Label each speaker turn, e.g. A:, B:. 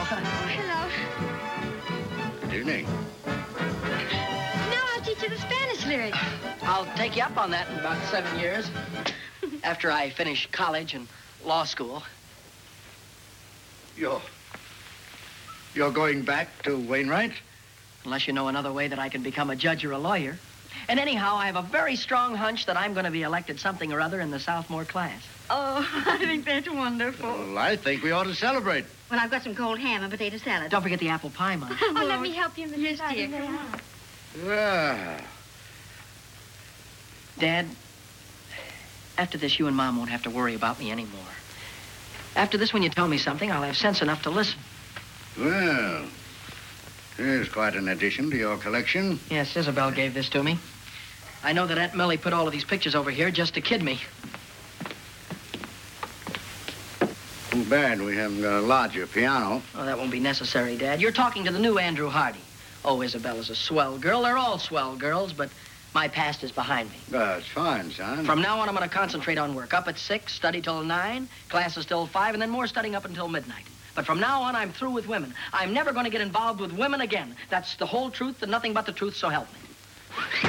A: Hello.
B: Good evening.
A: Now I'll teach you the Spanish lyrics.
C: I'll take you up on that in about 7 years. After I finish college and law school.
B: You're going back to Wainwright?
C: Unless you know another way that I can become a judge or a lawyer. And anyhow, I have a very strong hunch that I'm going to be elected something or other in the sophomore class.
A: Oh, I think that's wonderful.
B: Well, I think we ought to celebrate.
A: Well, I've got some cold ham and potato salad.
C: Don't forget the apple pie, Mom.
A: Oh, let me help you, Mrs. Yes, dear. Come on.
B: Well,
C: Dad, after this, you and Mom won't have to worry about me anymore. After this, when you tell me something, I'll have sense enough to listen.
B: well, here's quite an addition to your collection.
C: Yes, Isabel gave this to me. I know that Aunt Millie put all of these pictures over here just to kid me.
B: Too bad we haven't got a larger piano.
C: Oh, that won't be necessary, Dad. You're talking to the new Andrew Hardy. Oh, Isabella's a swell girl. They're all swell girls, but my past is behind me.
B: That's fine, son.
C: From now on, I'm going to concentrate on work. Up at 6, study till 9, classes till 5, and then more studying up until midnight. But from now on, I'm through with women. I'm never going to get involved with women again. That's the whole truth and nothing but the truth, so help me.